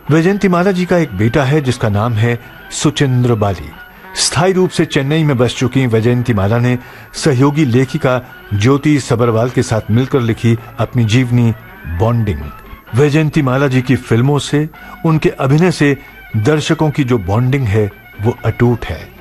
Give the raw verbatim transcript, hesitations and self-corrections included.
वैजयंतीमाला जी का एक बेटा है जिसका नाम है सुचिंद्र बाली। स्थायी रूप से चेन्नई में बस चुकी वैजयंतीमाला ने सहयोगी लेखिका ज्योति सबरवाल के साथ मिलकर लिखी अपनी जीवनी बॉन्डिंग। वैजयंतीमाला जी की फिल्मों से, उनके अभिनय से दर्शकों की जो बॉन्डिंग है वो अटूट है।